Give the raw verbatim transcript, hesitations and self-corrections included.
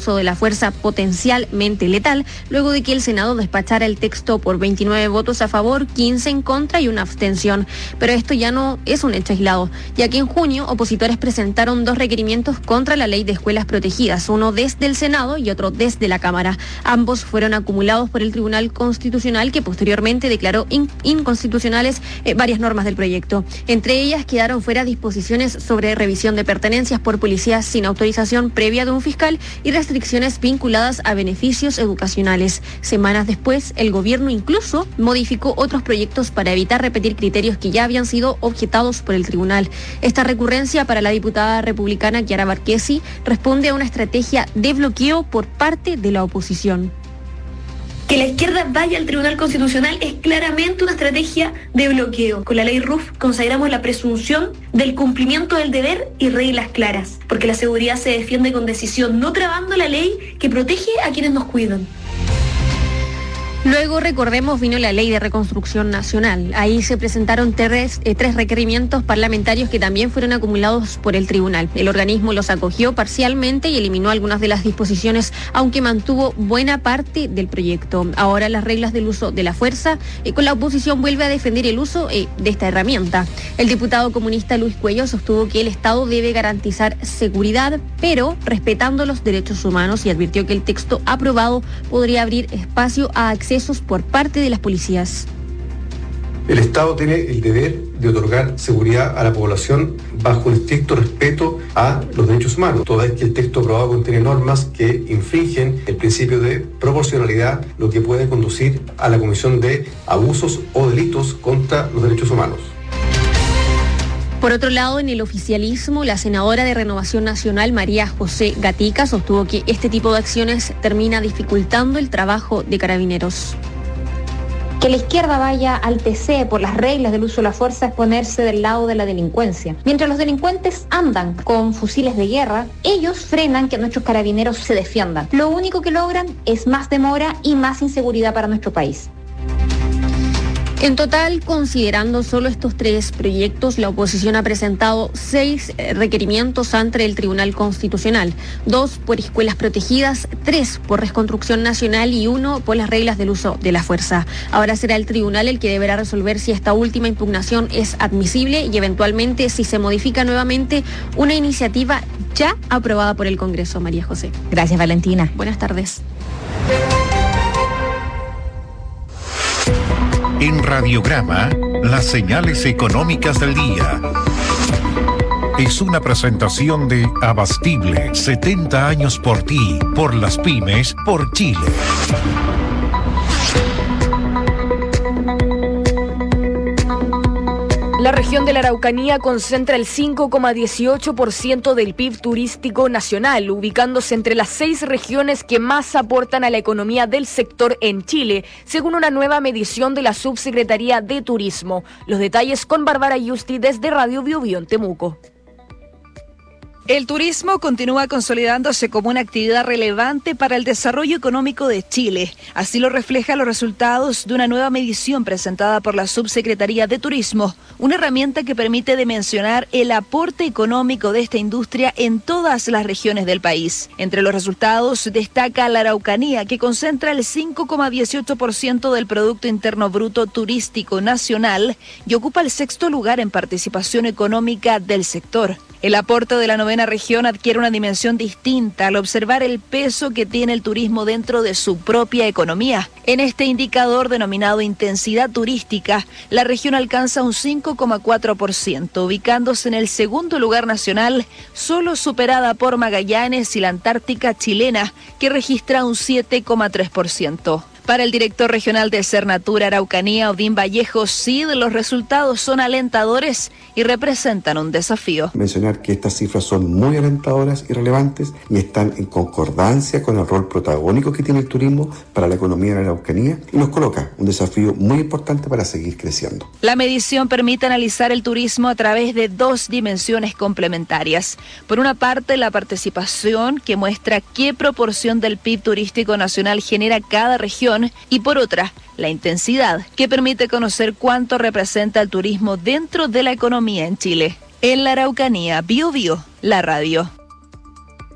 uso de la fuerza potencialmente letal, luego de que el Senado despachara el texto por veintinueve votos a favor, quince en contra y una abstención. Pero esto ya no es un hecho aislado, ya que en junio opositores presentaron dos requerimientos contra la ley de escuelas protegidas, uno desde el Senado y otro desde la Cámara. Ambos fueron acumulados por el Tribunal Constitucional, que posteriormente declaró in- inconstitucionales eh, varias normas del proyecto. Entre ellas quedaron fuera disposiciones sobre revisión de pertenencias por policías sin autorización previa de un fiscal y restricciones vinculadas a beneficios educacionales. Semanas después, el gobierno incluso modificó otros proyectos para evitar repetir criterios que ya habían sido objetados por el tribunal. Esta recurrencia para la diputada republicana Chiara Marquesi responde a una estrategia de bloqueo por parte de la oposición. Que la izquierda vaya al Tribunal Constitucional es claramente una estrategia de bloqueo. Con la ley R U F consagramos la presunción del cumplimiento del deber y reglas claras, porque la seguridad se defiende con decisión, no trabando la ley que protege a quienes nos cuidan. Luego, recordemos, vino la Ley de Reconstrucción Nacional. Ahí se presentaron tres, eh, tres requerimientos parlamentarios que también fueron acumulados por el tribunal. El organismo los acogió parcialmente y eliminó algunas de las disposiciones, aunque mantuvo buena parte del proyecto. Ahora las reglas del uso de la fuerza, eh, con la oposición vuelve a defender el uso eh, de esta herramienta. El diputado comunista Luis Cuello sostuvo que el Estado debe garantizar seguridad, pero respetando los derechos humanos, y advirtió que el texto aprobado podría abrir espacio a acceso por parte de las policías. El Estado tiene el deber de otorgar seguridad a la población bajo el estricto respeto a los derechos humanos, toda vez que el texto aprobado contiene normas que infringen el principio de proporcionalidad, lo que puede conducir a la comisión de abusos o delitos contra los derechos humanos. Por otro lado, en el oficialismo, la senadora de Renovación Nacional, María José Gatica, sostuvo que este tipo de acciones termina dificultando el trabajo de Carabineros. Que la izquierda vaya al T C por las reglas del uso de la fuerza es ponerse del lado de la delincuencia. Mientras los delincuentes andan con fusiles de guerra, ellos frenan que nuestros carabineros se defiendan. Lo único que logran es más demora y más inseguridad para nuestro país. En total, considerando solo estos tres proyectos, la oposición ha presentado seis requerimientos ante el Tribunal Constitucional, dos por escuelas protegidas, tres por reconstrucción nacional y uno por las reglas del uso de la fuerza. Ahora será el tribunal el que deberá resolver si esta última impugnación es admisible y eventualmente si se modifica nuevamente una iniciativa ya aprobada por el Congreso. María José. Gracias, Valentina. Buenas tardes. En Radiograma, las señales económicas del día. Es una presentación de Abastible, setenta años por ti, por las pymes, por Chile. La región de la Araucanía concentra el cinco coma dieciocho por ciento del P I B turístico nacional, ubicándose entre las seis regiones que más aportan a la economía del sector en Chile, según una nueva medición de la Subsecretaría de Turismo. Los detalles con Bárbara Yusti desde Radio Biobío en Temuco. El turismo continúa consolidándose como una actividad relevante para el desarrollo económico de Chile. Así lo reflejan los resultados de una nueva medición presentada por la Subsecretaría de Turismo, una herramienta que permite dimensionar el aporte económico de esta industria en todas las regiones del país. Entre los resultados destaca la Araucanía, que concentra el cinco coma dieciocho por ciento del Producto Interno Bruto turístico nacional y ocupa el sexto lugar en participación económica del sector. El aporte de la novena región adquiere una dimensión distinta al observar el peso que tiene el turismo dentro de su propia economía. En este indicador denominado intensidad turística, la región alcanza un cinco coma cuatro por ciento, ubicándose en el segundo lugar nacional, solo superada por Magallanes y la Antártica chilena, que registra un siete coma tres por ciento. Para el director regional de Cernatura Araucanía, Odín Vallejo, sí, los resultados son alentadores y representan un desafío. Mencionar que estas cifras son muy alentadoras y relevantes y están en concordancia con el rol protagónico que tiene el turismo para la economía de la Araucanía y nos coloca un desafío muy importante para seguir creciendo. La medición permite analizar el turismo a través de dos dimensiones complementarias. Por una parte, la participación, que muestra qué proporción del P I B turístico nacional genera cada región, y por otra, la intensidad, que permite conocer cuánto representa el turismo dentro de la economía en Chile. En la Araucanía, Biobío, la radio.